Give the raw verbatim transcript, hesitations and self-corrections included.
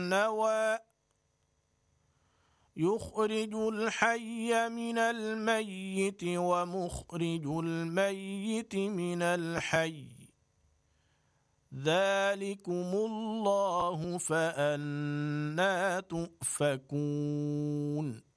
النوى يخرج الحي من الميت ومخرج الميت من الحي ذلكم الله فأنى تؤفكون